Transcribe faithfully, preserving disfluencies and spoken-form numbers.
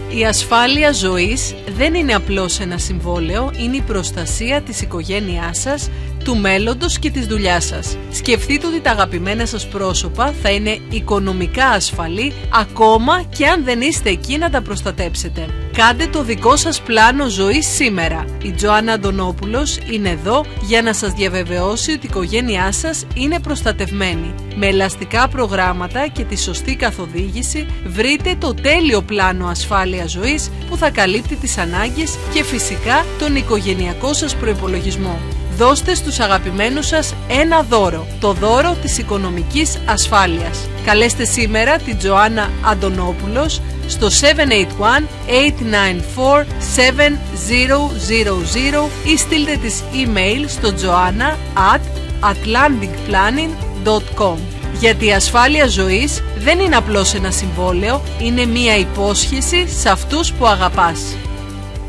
Η ασφάλεια ζωής δεν είναι απλώς ένα συμβόλαιο, είναι η προστασία της οικογένειάς σας, του μέλλοντος και της δουλειάς σας. Σκεφτείτε ότι τα αγαπημένα σας πρόσωπα θα είναι οικονομικά ασφαλή ακόμα και αν δεν είστε εκεί να τα προστατέψετε. Κάντε το δικό σας πλάνο ζωής σήμερα. Η Τζοάννα Αντωνόπουλος είναι εδώ για να σας διαβεβαιώσει ότι η οικογένειά σας είναι προστατευμένη. Με ελαστικά προγράμματα και τη σωστή καθοδήγηση βρείτε το τέλειο πλάνο ασφάλειας ζωής που θα καλύπτει τις ανάγκες και φυσικά τον οικογενειακό σας προϋπολογισμό. Δώστε στους αγαπημένους σας ένα δώρο, το δώρο της οικονομικής ασφάλειας. Καλέστε σήμερα την Τζοάννα Αντωνόπουλος στο επτά οκτώ ένα, οκτώ εννιά τέσσερα, επτά μηδέν μηδέν μηδέν ή στείλτε της email στο joanna at atlantic planning dot com. Γιατί η ασφάλεια ζωής δεν είναι απλώς ένα συμβόλαιο, είναι μία υπόσχεση σε αυτούς που αγαπάς.